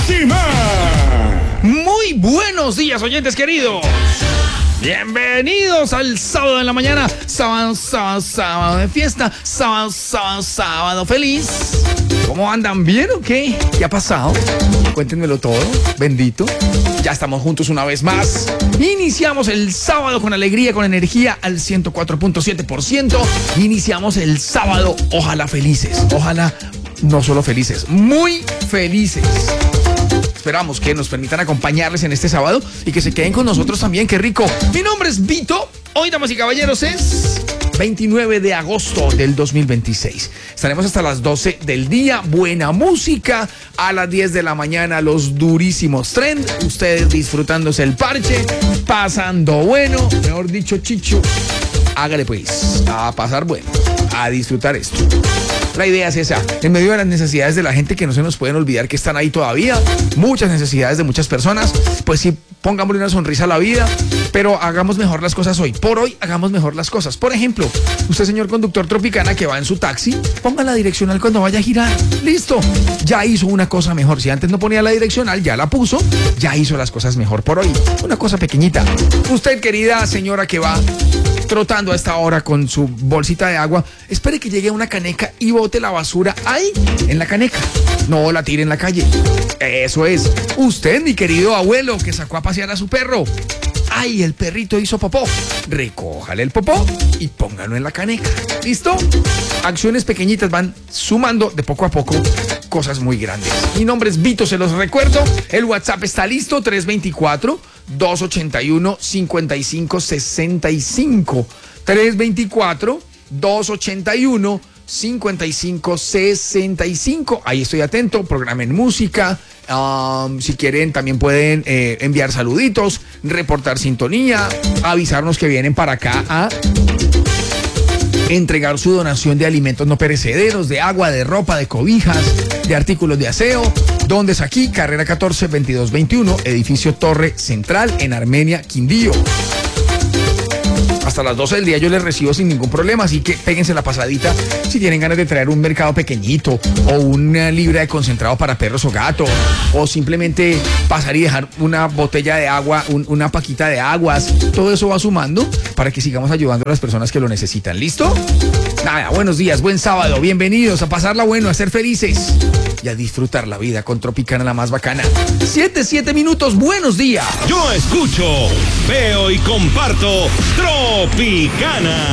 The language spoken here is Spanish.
máxima. Muy buenos días, oyentes queridos. Bienvenidos al sábado en la mañana. Sábado de fiesta. Sábado feliz. ¿Cómo andan? ¿Bien o qué? ¿Qué ha pasado? Cuéntenmelo todo. Bendito. Ya estamos juntos una vez más. Iniciamos el sábado con alegría, con energía al 104.7%. Iniciamos el sábado, ojalá felices. Ojalá no solo felices, muy felices. Esperamos que nos permitan acompañarles en este sábado y que se queden con nosotros también. ¡Qué rico! Mi nombre es Vito. Hoy, damas y caballeros, es 29 de agosto del 2026. Estaremos hasta las 12 del día. Buena música. A las 10 de la mañana, los durísimos trend. Ustedes disfrutándose el parche. Pasando bueno. Mejor dicho, Chicho. Hágale pues. A pasar bueno. A disfrutar esto. La idea es esa, en medio de las necesidades de la gente, que no se nos pueden olvidar que están ahí todavía, muchas necesidades de muchas personas, pues sí, pongámosle una sonrisa a la vida, pero hagamos mejor las cosas hoy. Por hoy, hagamos mejor las cosas. Por ejemplo, usted, señor conductor Tropicana, que va en su taxi, ponga la direccional cuando vaya a girar. Listo, ya hizo una cosa mejor. Si antes no ponía la direccional, ya la puso, ya hizo las cosas mejor por hoy. Una cosa pequeñita. Usted, querida señora que va trotando a esta hora con su bolsita de agua, espere que llegue una caneca y bote la basura ahí, en la caneca. No la tire en la calle. Eso es. Usted, mi querido abuelo, que sacó a pasear a su perro. ¡Ay, el perrito hizo popó! Recójale el popó y póngalo en la caneca. ¿Listo? Acciones pequeñitas van sumando de poco a poco cosas muy grandes. Mi nombre es Vito, se los recuerdo. El WhatsApp está listo, 324-281-5565. 324-281-5565. Ahí estoy atento, programen música. Si quieren, también pueden enviar saluditos, reportar sintonía, avisarnos que vienen para acá a entregar su donación de alimentos no perecederos, de agua, de ropa, de cobijas, de artículos de aseo. ¿Dónde es aquí? Carrera 14, 2221, edificio Torre Central, en Armenia, Quindío. Hasta las 12 del día yo les recibo sin ningún problema, así que péguense la pasadita si tienen ganas de traer un mercado pequeñito o una libra de concentrado para perros o gatos, o simplemente pasar y dejar una botella de agua, una paquita de aguas. Todo eso va sumando para que sigamos ayudando a las personas que lo necesitan. ¿Listo? Nada, buenos días, buen sábado, bienvenidos a pasarla bueno, a ser felices y a disfrutar la vida con Tropicana, la más bacana. 7 minutos, buenos días. Yo escucho, veo y comparto Tropicana.